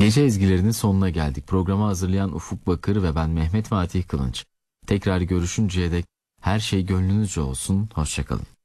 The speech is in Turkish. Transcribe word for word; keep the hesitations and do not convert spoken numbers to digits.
Gece ezgilerinin sonuna geldik. Programı hazırlayan Ufuk Bakır ve ben Mehmet Fatih Kılınç. Tekrar görüşünceye dek her şey gönlünüzce olsun. Hoşçakalın.